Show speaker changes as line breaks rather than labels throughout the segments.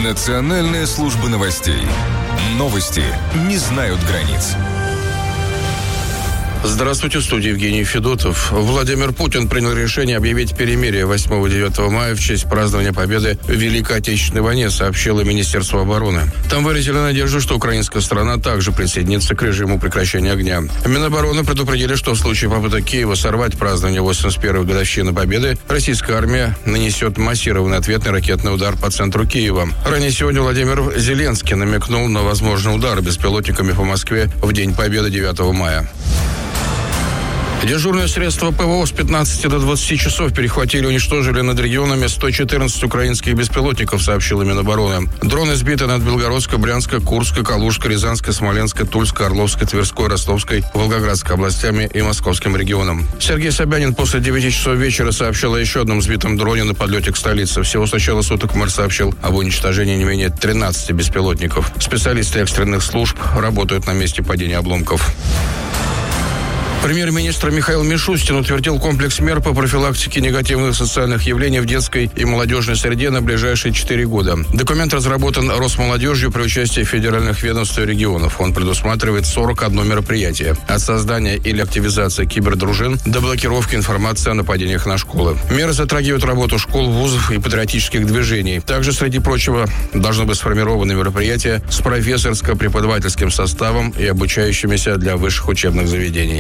Национальная служба новостей. Новости не знают границ.
Здравствуйте, в студии Евгений Федотов. Владимир Путин принял решение объявить перемирие 8-9 мая в честь празднования победы в Великой Отечественной войне, сообщило Министерство обороны. Там выразили надежду, что украинская сторона также присоединится к режиму прекращения огня. Минобороны предупредили, что в случае попыток Киева сорвать празднование 81-й годовщины победы, российская армия нанесет массированный ответный ракетный удар по центру Киева. Ранее сегодня Владимир Зеленский намекнул на возможный удар беспилотниками по Москве в День Победы 9 мая. Дежурные средства ПВО с 15 до 20 часов перехватили и уничтожили над регионами 114 украинских беспилотников, сообщила Минобороны. Дроны сбиты над Белгородской, Брянской, Курской, Калужской, Рязанской, Смоленской, Тульской, Орловской, Тверской, Ростовской, Волгоградской областями и Московским регионом. Сергей Собянин после 9 часов вечера сообщил о еще одном сбитом дроне на подлете к столице. Всего с начала суток мэр сообщил об уничтожении не менее 13 беспилотников. Специалисты экстренных служб работают на месте падения обломков. Премьер-министр Михаил Мишустин утвердил комплекс мер по профилактике негативных социальных явлений в детской и молодежной среде на ближайшие 4 года. Документ разработан Росмолодежью при участии федеральных ведомств и регионов. Он предусматривает 41 мероприятие. От создания или активизации кибердружин до блокировки информации о нападениях на школы. Меры затрагивают работу школ, вузов и патриотических движений. Также, среди прочего, должны быть сформированы мероприятия с профессорско-преподавательским составом и обучающимися для высших учебных заведений.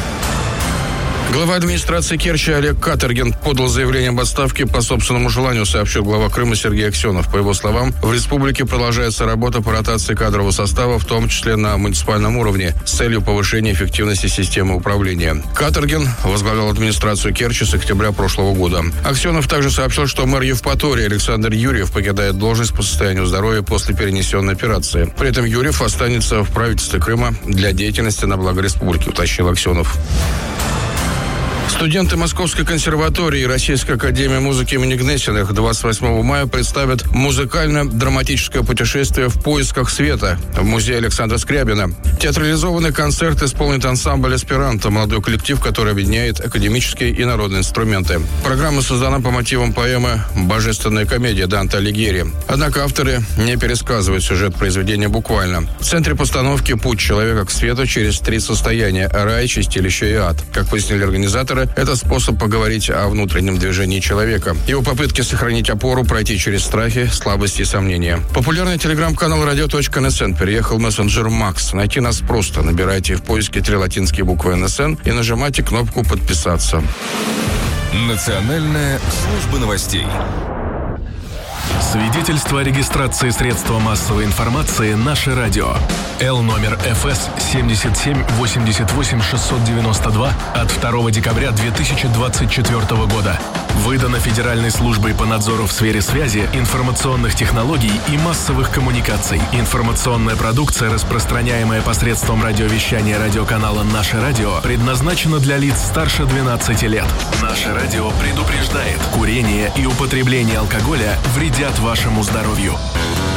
Глава администрации Керчи Олег Каторгин подал заявление об отставке по собственному желанию, сообщил глава Крыма Сергей Аксенов. По его словам, в республике продолжается работа по ротации кадрового состава, в том числе на муниципальном уровне, с целью повышения эффективности системы управления. Каторгин возглавлял администрацию Керчи с октября прошлого года. Аксенов также сообщил, что мэр Евпатории Александр Юрьев покидает должность по состоянию здоровья после перенесенной операции. При этом Юрьев останется в правительстве Крыма для деятельности на благо республики, уточнил Аксенов. Студенты Московской консерватории и Российской академии музыки имени Гнесиных 28 мая представят музыкально-драматическое путешествие «В поисках света» в музее Александра Скрябина. Театрализованный концерт исполнит ансамбль «Эсперанто», молодой коллектив, который объединяет академические и народные инструменты. Программа создана по мотивам поэмы «Божественная комедия» Данте Алигьери. Однако авторы не пересказывают сюжет произведения буквально. В центре постановки «Путь человека к свету через 3 состояния – рай, чистилище и ад». Как пояснили организаторы, это способ поговорить о внутреннем движении человека, его попытке сохранить опору, пройти через страхи, слабости и сомнения. Популярный телеграм-канал radio.nsn переехал в мессенджер Макс. Найти нас просто. Набирайте в поиске 3 латинские буквы НСН и нажимайте кнопку «Подписаться».
Национальная служба новостей.
Свидетельство о регистрации средства массовой информации «Наше радио». Л номер ФС 7788692 от 2 декабря 2024 года. Выдано Федеральной службой по надзору в сфере связи, информационных технологий и массовых коммуникаций. Информационная продукция, распространяемая посредством радиовещания радиоканала «Наше радио», предназначена для лиц старше 12 лет. «Наше радио» предупреждает: курение и употребление алкоголя вредят вашему здоровью.